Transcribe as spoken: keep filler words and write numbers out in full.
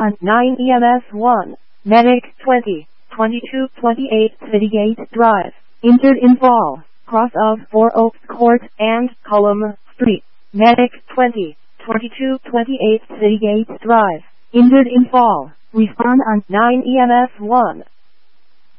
on nine E M S one. Medic twenty, twenty-two twenty-eight Citygate Drive. Injured in fall. Cross of Four Oaks Court and Cullum Street. Medic twenty, twenty-two twenty-eight Citygate Drive. Injured in fall. Respond on nine E M S one.